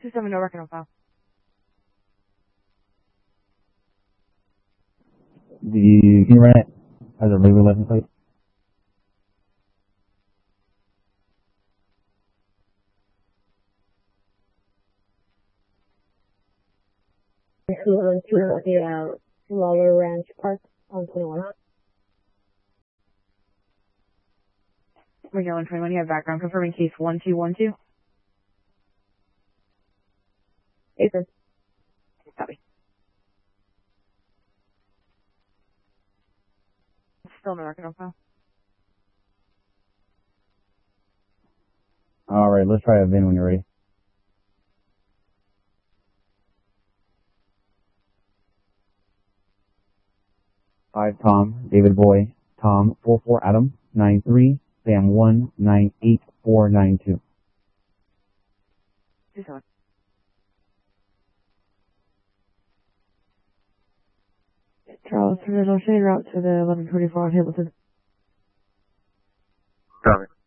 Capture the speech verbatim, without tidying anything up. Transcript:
two seven, no record on file. Do you, can you run it as a regular license plate? The uh, Lawler Ranch Park on twenty-one. Magellan twenty-one, you have background confirming case one two one two. Yes, sir. Copy. Still no record on file. All right, let's try a V I N when you're ready. Five Tom, David Boy, Tom, four four Adam, nine three, Sam one, nine eight four nine two. two seven. Charles, Rizal Shane route to the eleven twenty-four on Hamilton. Copy.